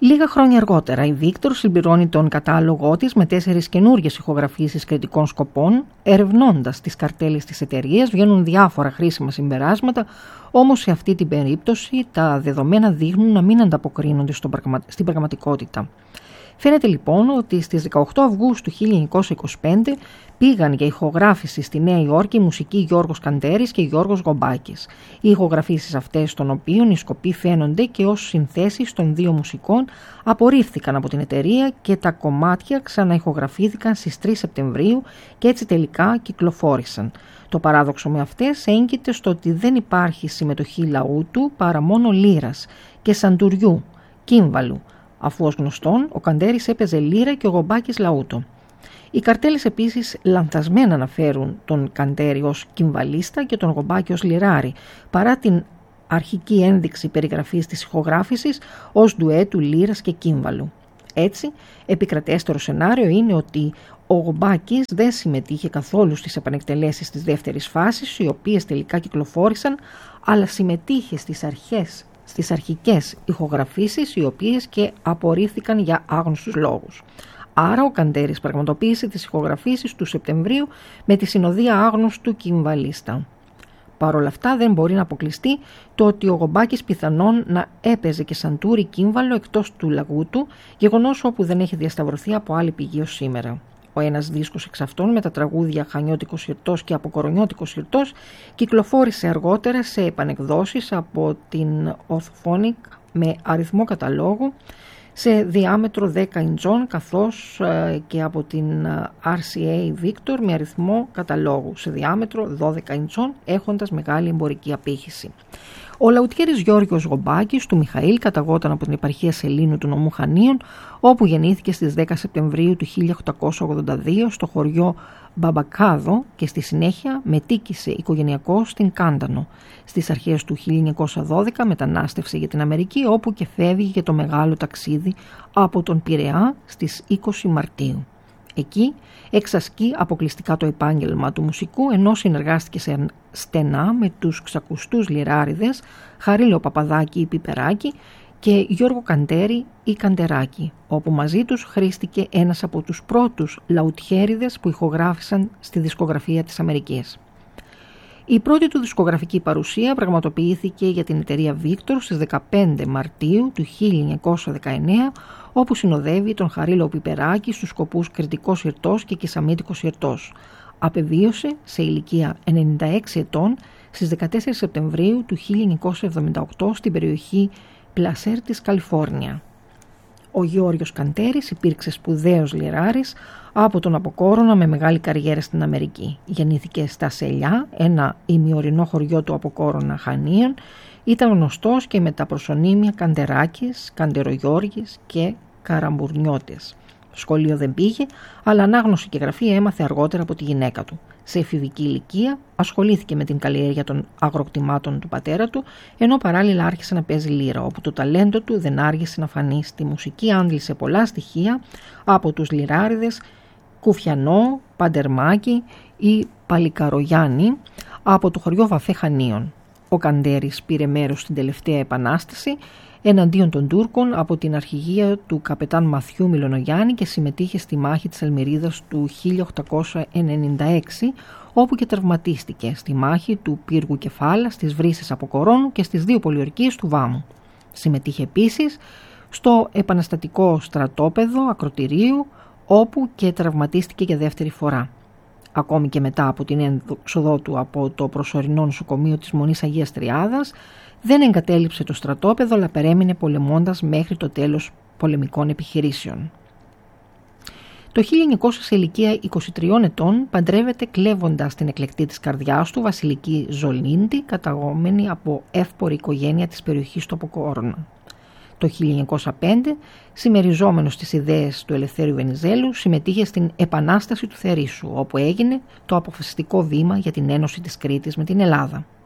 Λίγα χρόνια αργότερα η Βίκτορ συμπληρώνει τον κατάλογό της με 4 καινούργιες ηχογραφήσεις κριτικών σκοπών. Ερευνώντας τις καρτέλες της εταιρείας βγαίνουν διάφορα χρήσιμα συμπεράσματα, όμως σε αυτή την περίπτωση τα δεδομένα δείχνουν να μην ανταποκρίνονται στην πραγματικότητα. Φαίνεται λοιπόν ότι στις 18 Αυγούστου 1925 πήγαν για ηχογράφηση στη Νέα Υόρκη οι μουσικοί Γιώργος Καντέρης και Γιώργος Γομπάκης. Οι ηχογραφήσεις αυτές, των οποίων οι σκοποί φαίνονται και ως συνθέσεις των δύο μουσικών, απορρίφθηκαν από την εταιρεία και τα κομμάτια ξαναηχογραφήθηκαν στις 3 Σεπτεμβρίου και έτσι τελικά κυκλοφόρησαν. Το παράδοξο με αυτές έγκυται στο ότι δεν υπάρχει συμμετοχή λαούτου παρά μόνο λύρας και σαντουριού, κύμβαλου, αφού ως γνωστόν ο Καντέρης έπαιζε λύρα και ο Γομπάκης λαούτο. Οι καρτέλες επίσης λανθασμένα αναφέρουν τον Καντέρη ως κυμβαλίστα και τον Γομπάκη ως λυράρη, παρά την αρχική ένδειξη περιγραφής της ηχογράφησης ως ντουέτου λύρας και κύμβαλου. Έτσι, επικρατέστερο σενάριο είναι ότι ο Γομπάκης δεν συμμετείχε καθόλου στις επανεκτελέσεις της δεύτερης φάσης, οι οποίες τελικά κυκλοφόρησαν, αλλά συμμετείχε στις αρχικές ηχογραφήσεις, οι οποίες και απορρίφθηκαν για άγνωστους λόγους. Άρα ο Καντέρης πραγματοποίησε τις ηχογραφήσεις του Σεπτεμβρίου με τη συνοδεία άγνωστου κυμβαλίστα. Παρ' όλα αυτά δεν μπορεί να αποκλειστεί το ότι ο Γομπάκης πιθανόν να έπαιζε και σαντούρι κύμβαλο εκτός του λαγούτου, γεγονός όπου δεν έχει διασταυρωθεί από άλλη πηγή ως σήμερα. Ο ένας δίσκος εξ αυτών με τα τραγούδια Χανιώτικος Ιρτός και Αποκορονιώτικος Ιρτός κυκλοφόρησε αργότερα σε επανεκδόσεις από την Orthophonic με αριθμό καταλόγου σε διάμετρο 10 ιντσών, καθώς και από την RCA Victor με αριθμό καταλόγου σε διάμετρο 12 ιντσών, έχοντας μεγάλη εμπορική απήχηση. Ο λαουτιέρης Γιώργος Γομπάκης του Μιχαήλ καταγόταν από την επαρχία Σελήνου του νομού Χανίων, όπου γεννήθηκε στις 10 Σεπτεμβρίου του 1882 στο χωριό Μπαμπακάδο και στη συνέχεια μετήκησε οικογενειακός στην Κάντανο. Στις αρχές του 1912 μετανάστευσε για την Αμερική, όπου και φεύγει για το μεγάλο ταξίδι από τον Πειραιά στις 20 Μαρτίου. Εκεί εξασκεί αποκλειστικά το επάγγελμα του μουσικού, ενώ συνεργάστηκε στενά με τους ξακουστούς λυράριδες Χαρίλαιο Παπαδάκη ή Πιπεράκη και Γιώργο Καντέρη ή Καντεράκη, όπου μαζί τους χρήστηκε ένας από τους πρώτους λαουτιέριδες που ηχογράφησαν στη δισκογραφία της Αμερικής. Η πρώτη του δισκογραφική παρουσία πραγματοποιήθηκε για την εταιρεία Victor στις 15 Μαρτίου του 1919, όπου συνοδεύει τον Χαρίλαιο Πιπεράκη στους σκοπούς Κρητικός Ιρτός και Κισαμίτικος Ιρτός. Απεβίωσε σε ηλικία 96 ετών στις 14 Σεπτεμβρίου του 1978 στην περιοχή Πλασέρ της Καλιφόρνια. Ο Γεώργιος Καντέρης υπήρξε σπουδαίος λυράρης από τον Αποκόρονα με μεγάλη καριέρα στην Αμερική. Γεννήθηκε στα Σελιά, ένα ημιορεινό χωριό του Αποκόρονα Χανίων. Ήταν γνωστός και με τα προσωνύμια Καντεράκης, Καντερογιώργης και Καραμπουρνιώτης. Σχολείο δεν πήγε, αλλά ανάγνωση και γραφή έμαθε αργότερα από τη γυναίκα του. Σε εφηβική ηλικία ασχολήθηκε με την καλλιέργεια των αγροκτημάτων του πατέρα του, ενώ παράλληλα άρχισε να παίζει λύρα, όπου το ταλέντο του δεν άργησε να φανεί στη μουσική. Άντλησε πολλά στοιχεία από τους λυράριδες Κουφιανό, Παντερμάκη ή Παλικαρογιάννη από το χωριό Βαφέ Χανίων. Ο Καντέρης πήρε μέρος στην τελευταία επανάσταση εναντίον των Τούρκων από την αρχηγία του καπετάν Μαθιού Μιλονογιάννη και συμμετείχε στη μάχη της Αλμυρίδας του 1896, όπου και τραυματίστηκε στη μάχη του Πύργου Κεφάλα, στις βρύσες Αποκορώνου και στις 2 πολιορκίες του Βάμου. Συμμετείχε επίσης στο επαναστατικό στρατόπεδο Ακροτηρίου, όπου και τραυματίστηκε για δεύτερη φορά. Ακόμη και μετά από την ένδοξοδό του από το προσωρινό νοσοκομείο της Μονής Αγίας Τριάδας, δεν εγκατέλειψε το στρατόπεδο, αλλά παρέμεινε πολεμώντας μέχρι το τέλος πολεμικών επιχειρήσεων. Το 1900, σε ηλικία 23 ετών, παντρεύεται κλέβοντας την εκλεκτή της καρδιάς του Βασιλική Ζολίντη, καταγόμενη από εύπορη οικογένεια της περιοχής του Αποκόρονα. Το 1905, συμμεριζόμενος στις ιδέες του Ελευθέριου Βενιζέλου, συμμετείχε στην Επανάσταση του Θερίσσου, όπου έγινε το αποφασιστικό βήμα για την ένωση της Κρήτης με την Ελλάδα.